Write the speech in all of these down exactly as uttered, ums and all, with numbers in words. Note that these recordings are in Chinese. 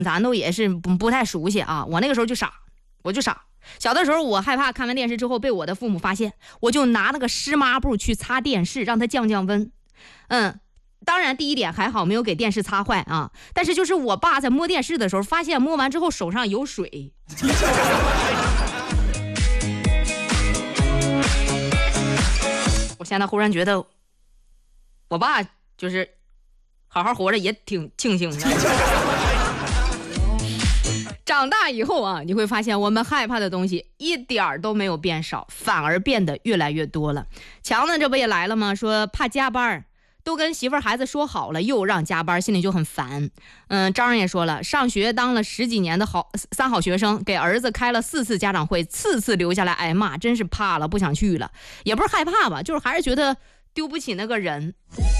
咱都也是不不太熟悉啊。我那个时候就傻，我就傻。小的时候我害怕看完电视之后被我的父母发现，我就拿那个湿抹布去擦电视，让它降降温。嗯，当然第一点还好没有给电视擦坏啊，但是就是我爸在摸电视的时候，发现摸完之后手上有水。我现在忽然觉得，我爸就是好好活着也挺庆幸的。长大以后啊，你会发现我们害怕的东西一点儿都没有变少，反而变得越来越多了。强子这不也来了吗？说怕加班，都跟媳妇儿孩子说好了，又让加班，心里就很烦。嗯，张也说了，上学当了十几年的好三好学生，给儿子开了四次家长会，次次留下来挨骂，真是怕了，不想去了。也不是害怕吧，就是还是觉得丢不起那个人。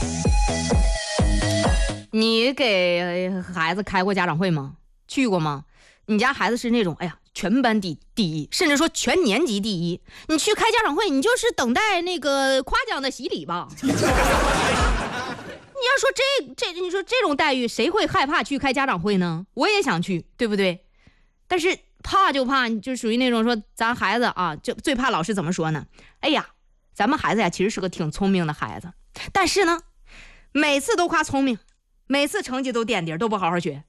你给孩子开过家长会吗？去过吗？你家孩子是那种哎呀全班第第一，甚至说全年级第一，你去开家长会，你就是等待那个夸奖的洗礼吧。你要说这这你说这种待遇谁会害怕去开家长会呢？我也想去，对不对？但是怕就怕就属于那种说咱孩子啊，就最怕老师怎么说呢？哎呀，咱们孩子呀其实是个挺聪明的孩子，但是呢每次都夸聪明，每次成绩都垫底，都不好好学。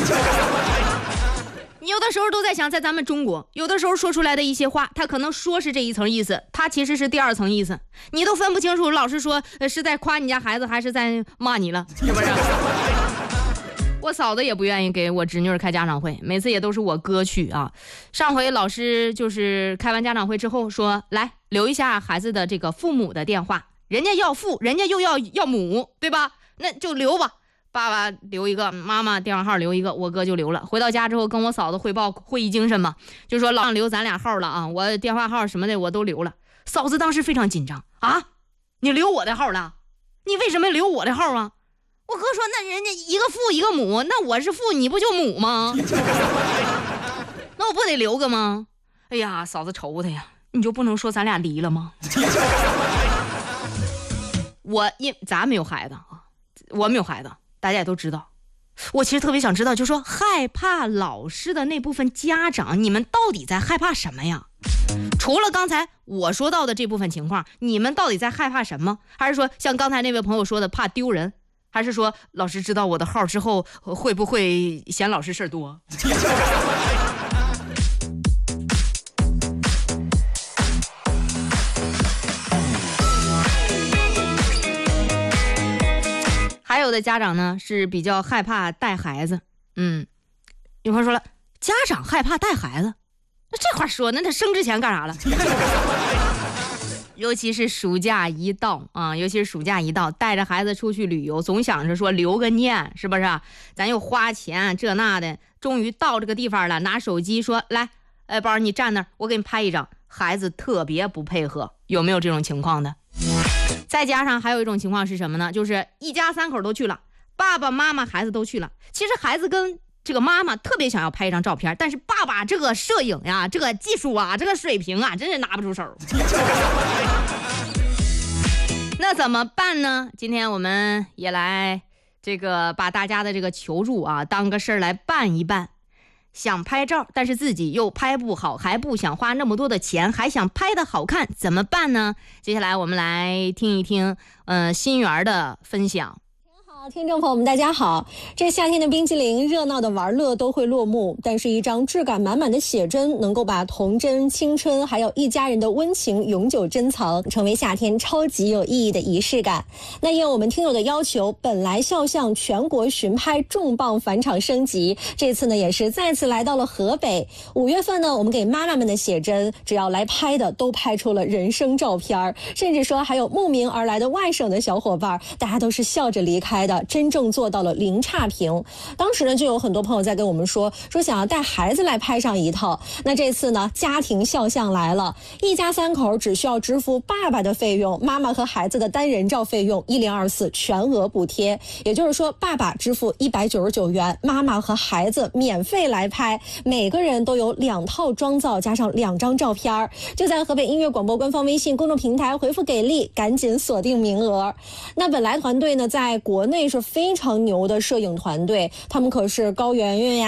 你有的时候都在想，在咱们中国有的时候说出来的一些话，他可能说是这一层意思，他其实是第二层意思，你都分不清楚老师说是在夸你家孩子还是在骂你了，是不是？我嫂子也不愿意给我侄女开家长会，每次也都是我哥去啊。上回老师就是开完家长会之后说，来留一下孩子的这个父母的电话，人家要父，人家又要要母，对吧？那就留吧。爸爸留一个，妈妈电话号留一个，我哥就留了。回到家之后跟我嫂子汇报会议精神嘛，就说老留咱俩号了啊，我电话号什么的我都留了。嫂子当时非常紧张啊，你留我的号了？你为什么留我的号啊？我哥说那人家一个父一个母，那我是父你不就母吗？那我不得留个吗？哎呀，嫂子愁他呀，你就不能说咱俩离了吗？我因咱没有孩子啊，我没有孩子，大家也都知道。我其实特别想知道，就是说害怕老师的那部分家长，你们到底在害怕什么呀？除了刚才我说到的这部分情况，你们到底在害怕什么？还是说像刚才那位朋友说的怕丢人？还是说老师知道我的号之后会不会嫌老师事儿多？还有的家长呢是比较害怕带孩子。嗯，有朋友说了，家长害怕带孩子，那这话说那他生之前干啥了？尤其是暑假一到啊，尤其是暑假一到，带着孩子出去旅游，总想着说留个念，是不是？咱又花钱这那的，终于到这个地方了，拿手机说来，哎，宝你站那儿，我给你拍一张。孩子特别不配合，有没有这种情况的？再加上还有一种情况是什么呢？就是一家三口都去了，爸爸妈妈孩子都去了，其实孩子跟这个妈妈特别想要拍一张照片，但是爸爸这个摄影呀，这个技术啊，这个水平啊，真是拿不出手。那怎么办呢？今天我们也来这个把大家的这个求助啊当个事儿来办一办。想拍照，但是自己又拍不好，还不想花那么多的钱，还想拍得好看，怎么办呢？接下来我们来听一听呃心源的分享。 听众朋友们大家好，这夏天的冰淇淋热闹的玩乐都会落幕，但是一张质感满满的写真能够把童真、青春还有一家人的温情永久珍藏，成为夏天超级有意义的仪式感。那应我们听友的要求，本来肖像全国巡拍重磅返场升级，这次呢也是再次来到了河北。五月份呢我们给妈妈们的写真，只要来拍的都拍出了人生照片，甚至说还有慕名而来的外省的小伙伴，大家都是笑着离开的，真正做到了零差评。当时呢就有很多朋友在跟我们说说想要带孩子来拍上一套。那这次呢家庭肖像来了，一家三口只需要支付爸爸的费用，妈妈和孩子的单人照费用一零二四全额补贴，也就是说爸爸支付一百九十九元，妈妈和孩子免费来拍，每个人都有两套妆造加上两张照片。就在河北音乐广播官方微信公众平台回复给力，赶紧锁定名额。那本来团队呢在国内是非常牛的摄影团队，他们可是高圆圆呀